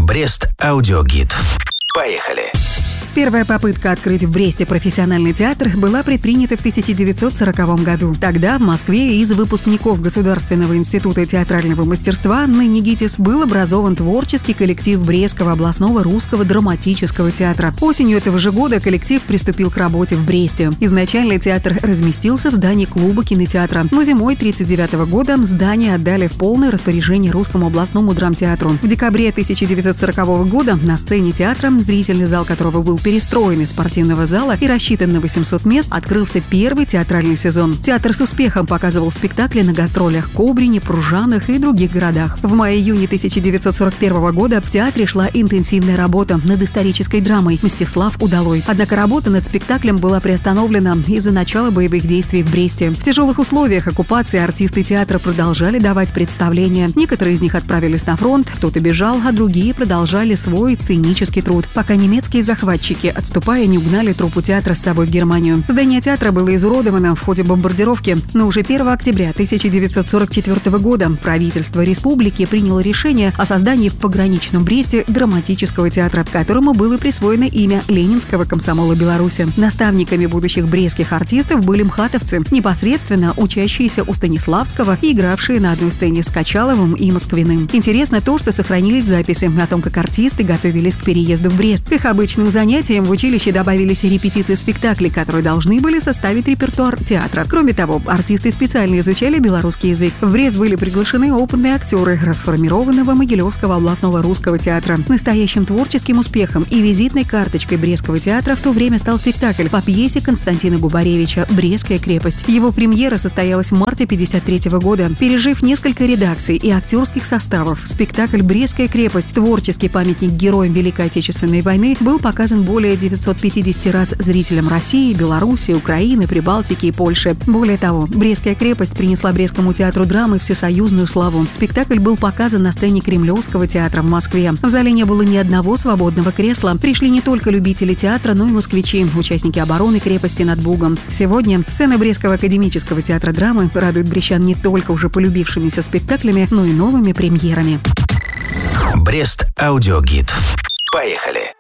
Брест аудиогид. Поехали! Первая попытка открыть в Бресте профессиональный театр была предпринята в 1940 году. Тогда в Москве из выпускников Государственного института театрального мастерства, ныне ГИТИС, был образован творческий коллектив Брестского областного русского драматического театра. Осенью этого же года коллектив приступил к работе в Бресте. Изначально театр разместился в здании клуба кинотеатра, но зимой 1939 года здание отдали в полное распоряжение Русскому областному драмтеатру. В декабре 1940 года на сцене театра, зрительный зал которого был перестроен из спортивного зала и рассчитан на 800 мест, открылся первый театральный сезон. Театр с успехом показывал спектакли на гастролях Кобрине, Пружанах и других городах. В мае-июне 1941 года в театре шла интенсивная работа над исторической драмой «Мстислав Удалой». Однако работа над спектаклем была приостановлена из-за начала боевых действий в Бресте. В тяжелых условиях оккупации артисты театра продолжали давать представления. Некоторые из них отправились на фронт, кто-то бежал, а другие продолжали свой сценический труд, пока немецкие захватчики, отступая, не угнали труппу театра с собой в Германию. Здание театра было изуродовано в ходе бомбардировки, но уже 1 октября 1944 года правительство республики приняло решение о создании в пограничном Бресте драматического театра, которому было присвоено имя Ленинского комсомола Беларуси. Наставниками будущих брестских артистов были мхатовцы, непосредственно учащиеся у Станиславского и игравшие на одной сцене с Качаловым и Москвиным. Интересно то, что сохранились записи о том, как артисты готовились к переезду в Брест. К их обычным занятиям в училище добавились репетиции спектаклей, которые должны были составить репертуар театра. Кроме того, артисты специально изучали белорусский язык. В Брест были приглашены опытные актеры расформированного Могилевского областного русского театра. Настоящим творческим успехом и визитной карточкой Брестского театра в то время стал спектакль по пьесе Константина Губаревича «Брестская крепость». Его премьера состоялась в марте 1953 года. Пережив несколько редакций и актерских составов, спектакль «Брестская крепость», творческий памятник героям Великой Отечественной войны, был показан более 950 раз зрителям России, Беларуси, Украины, Прибалтики и Польши. Более того, Брестская крепость принесла Брестскому театру драмы всесоюзную славу. Спектакль был показан на сцене Кремлевского театра в Москве. В зале не было ни одного свободного кресла. Пришли не только любители театра, но и москвичи, участники обороны крепости над Бугом. Сегодня сцена Брестского академического театра драмы радует брестчан не только уже полюбившимися спектаклями, но и новыми премьерами. Брест аудиогид. Поехали!